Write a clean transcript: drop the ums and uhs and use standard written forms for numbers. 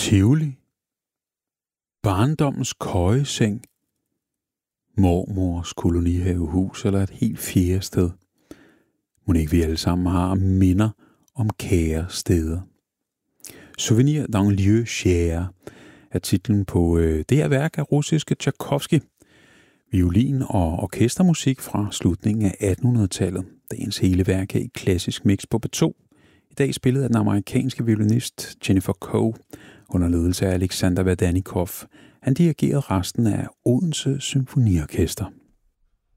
Tivoli, barndommens køjeseng, mormors kolonihavehus eller et helt fjerde sted. Mon ikke vi alle sammen har minder om kære steder. Souvenir d'un lieu cher er titlen på det her værk af russiske Tchaikovsky. Violin- og orkestermusik fra slutningen af 1800-tallet. Dagens hele værk er i klassisk mix på P2. I dag spillet af den amerikanske violinist Jennifer Coe under ledelse af Alexander Vadanikov. Han dirigerede resten af Odense Symfoniorkester.